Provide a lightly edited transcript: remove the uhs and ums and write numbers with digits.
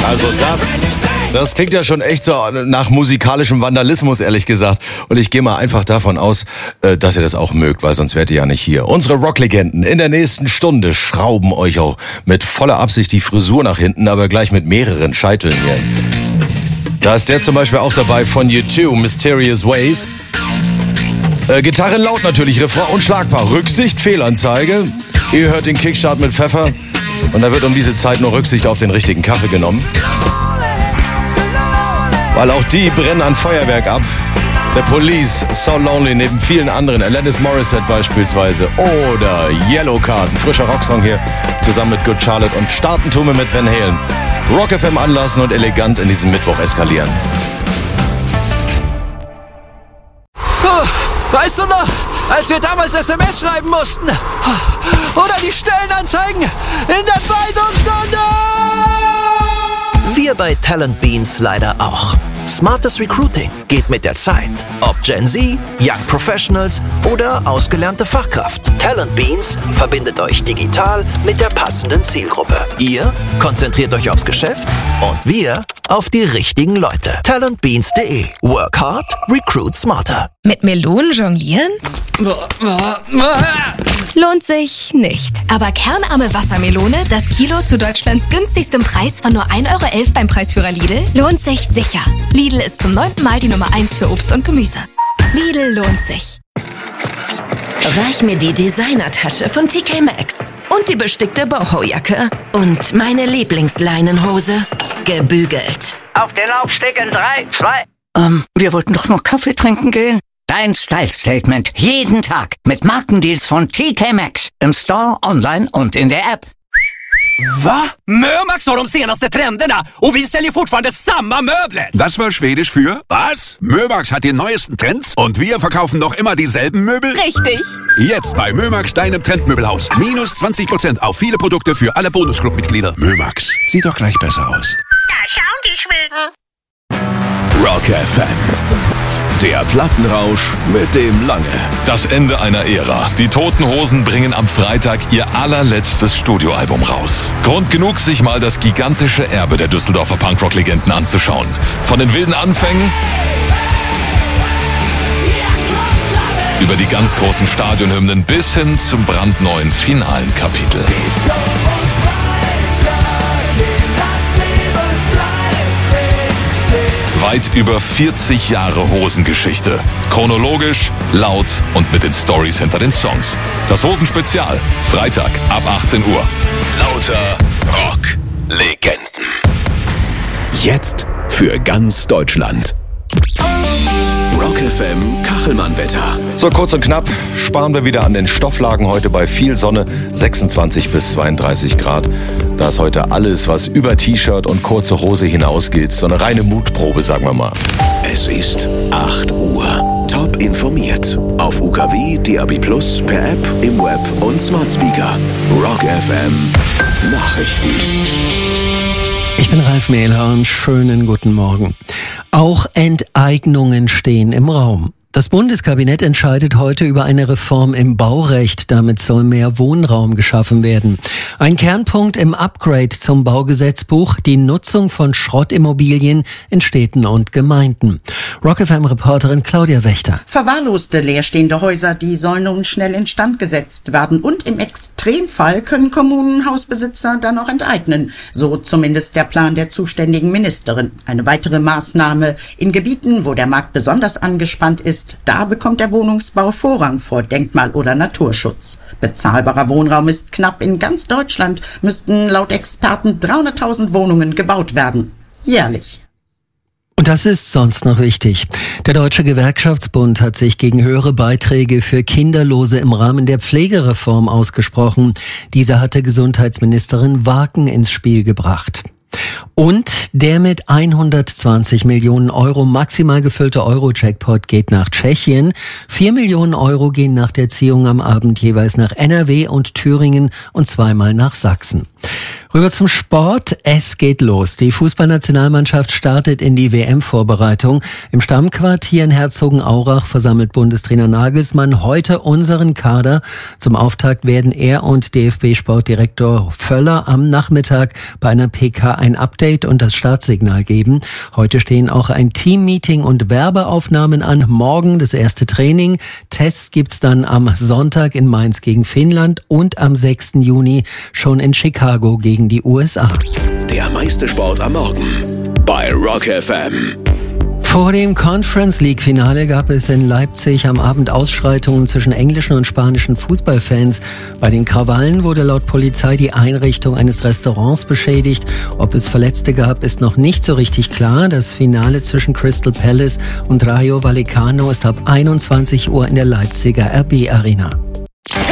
Also das klingt ja schon echt so nach musikalischem Vandalismus, ehrlich gesagt. Und ich gehe mal einfach davon aus, dass ihr das auch mögt, weil sonst wärt ihr ja nicht hier. Unsere Rocklegenden in der nächsten Stunde schrauben euch auch mit voller Absicht die Frisur nach hinten, aber gleich mit mehreren Scheiteln hier. Da ist der zum Beispiel auch dabei von U2, Mysterious Ways. Gitarren laut natürlich, Refrain unschlagbar. Rücksicht, Fehlanzeige. Ihr hört den Kickstart mit Pfeffer. Und da wird um diese Zeit nur Rücksicht auf den richtigen Kaffee genommen. Weil auch die brennen an Feuerwerk ab. The Police, So Lonely, neben vielen anderen. Alanis Morissette beispielsweise. Oder Yellowcard, ein frischer Rocksong hier. Zusammen mit Good Charlotte. Und starten tun wir mit Van Halen. Rock FM anlassen und elegant in diesem Mittwoch eskalieren. Weißt du noch, als wir damals SMS schreiben mussten? Oder die Stellenanzeigen in der Zeitungsstunde? Wir bei Talent Beans leider auch. Smartes Recruiting geht mit der Zeit. Ob Gen Z, Young Professionals oder ausgelernte Fachkraft. Talent Beans verbindet euch digital mit der passenden Zielgruppe. Ihr konzentriert euch aufs Geschäft und wir auf die richtigen Leute. Talentbeans.de. Work hard, recruit smarter. Mit Melonen jonglieren? Lohnt sich nicht. Aber kernarme Wassermelone, das Kilo zu Deutschlands günstigstem Preis von nur 1,11 € beim Preisführer Lidl, lohnt sich sicher. Lidl ist zum 9. Mal die Nummer 1 für Obst und Gemüse. Lidl lohnt sich. Reich mir die Designertasche von TK Maxx und die bestickte Boho-Jacke und meine Lieblingsleinenhose, gebügelt. Auf den Laufsteg in 3, 2... Wir wollten doch nur Kaffee trinken gehen. Dein Style-Statement jeden Tag mit Markendeals von TK Maxx. Im Store, online und in der App. Va? Mömax har de senaste trenderna och vi säljer fortfarande samma möbler. Das war Schwedisch für was? Mömax hat die neuesten Trends und wir verkaufen noch immer dieselben Möbel? Richtig. Jetzt bei Mömax, deinem Trendmöbelhaus. Minus 20% auf viele Produkte für alle Bonusclub-Mitglieder. Mömax, sieht doch gleich besser aus. Da schauen die Schweden. Rock FM. Der Plattenrausch mit dem Lange. Das Ende einer Ära. Die Toten Hosen bringen am Freitag ihr allerletztes Studioalbum raus. Grund genug, sich mal das gigantische Erbe der Düsseldorfer Punkrock-Legenden anzuschauen. Von den wilden Anfängen über die ganz großen Stadionhymnen bis hin zum brandneuen finalen Kapitel. Weit über 40 Jahre Hosengeschichte. Chronologisch, laut und mit den Storys hinter den Songs. Das Hosenspezial. Freitag ab 18 Uhr. Lauter Rock-Legenden. Jetzt für ganz Deutschland. Rock FM Kachelmann-Wetter. So, kurz und knapp sparen wir wieder an den Stofflagen heute bei viel Sonne, 26 bis 32 Grad. Da ist heute alles, was über T-Shirt und kurze Hose hinausgeht. So eine reine Mutprobe, sagen wir mal. Es ist 8 Uhr. Top informiert. Auf UKW, DAB+, per App, im Web und Smart Speaker. Rock FM Nachrichten. Ich bin Ralf Mehlhorn, schönen guten Morgen. Auch Enteignungen stehen im Raum. Das Bundeskabinett entscheidet heute über eine Reform im Baurecht. Damit soll mehr Wohnraum geschaffen werden. Ein Kernpunkt im Upgrade zum Baugesetzbuch, die Nutzung von Schrottimmobilien in Städten und Gemeinden. Rock FM-Reporterin Claudia Wächter. Verwahrloste, leerstehende Häuser, die sollen nun schnell instand gesetzt werden. Und im Extremfall können Kommunen Hausbesitzer dann auch enteignen. So zumindest der Plan der zuständigen Ministerin. Eine weitere Maßnahme: in Gebieten, wo der Markt besonders angespannt ist, da bekommt der Wohnungsbau Vorrang vor Denkmal- oder Naturschutz. Bezahlbarer Wohnraum ist knapp. In ganz Deutschland müssten laut Experten 300.000 Wohnungen gebaut werden. Jährlich. Und das ist sonst noch wichtig. Der Deutsche Gewerkschaftsbund hat sich gegen höhere Beiträge für Kinderlose im Rahmen der Pflegereform ausgesprochen. Diese hatte Gesundheitsministerin Waken ins Spiel gebracht. Und der mit 120 Millionen Euro maximal gefüllte Euro-Jackpot geht nach Tschechien. 4 Millionen Euro gehen nach der Ziehung am Abend jeweils nach NRW und Thüringen und zweimal nach Sachsen. Rüber zum Sport. Es geht los. Die Fußballnationalmannschaft startet in die WM-Vorbereitung. Im Stammquartier in Herzogenaurach versammelt Bundestrainer Nagelsmann heute unseren Kader. Zum Auftakt werden er und DFB-Sportdirektor Völler am Nachmittag bei einer PK ein Update und das Startsignal geben. Heute stehen auch ein Teammeeting und Werbeaufnahmen an. Morgen das erste Training. Tests gibt's dann am Sonntag in Mainz gegen Finnland und am 6. Juni schon in Chicago gegen die USA. Der meiste Sport am Morgen bei Rock FM. Vor dem Conference League Finale gab es in Leipzig am Abend Ausschreitungen zwischen englischen und spanischen Fußballfans. Bei den Krawallen wurde laut Polizei die Einrichtung eines Restaurants beschädigt. Ob es Verletzte gab, ist noch nicht so richtig klar. Das Finale zwischen Crystal Palace und Rayo Vallecano ist ab 21 Uhr in der Leipziger RB Arena.